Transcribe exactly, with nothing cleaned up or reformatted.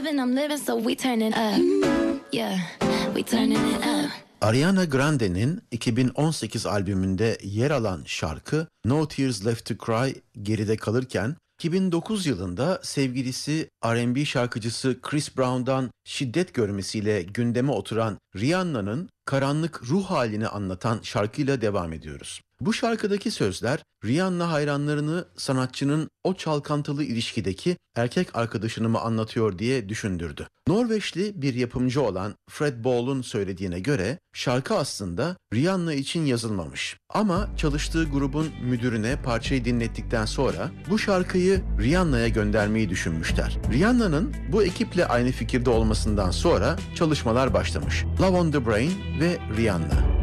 loving, I'm living, so we turning up. Yeah, we turning it up. Ariana Grande'nin iki bin on sekiz albümünde yer alan şarkı No Tears Left to Cry geride kalırken iki bin dokuz yılında sevgilisi R and B şarkıcısı Chris Brown'dan şiddet görmesiyle gündeme oturan Rihanna'nın karanlık ruh halini anlatan şarkıyla devam ediyoruz. Bu şarkıdaki sözler Rihanna hayranlarını sanatçının o çalkantılı ilişkideki erkek arkadaşını mı anlatıyor diye düşündürdü. Norveçli bir yapımcı olan Fred Ball'un söylediğine göre şarkı aslında Rihanna için yazılmamış. Ama çalıştığı grubun müdürüne parçayı dinlettikten sonra bu şarkıyı Rihanna'ya göndermeyi düşünmüşler. Rihanna'nın bu ekiple aynı fikirde olmasından sonra çalışmalar başlamış. Love on the Brain ve Rihanna.